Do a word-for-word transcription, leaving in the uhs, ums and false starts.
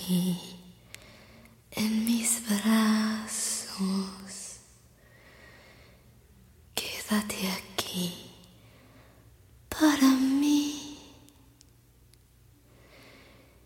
aquí, en mis brazos. Quédate aquí para mí.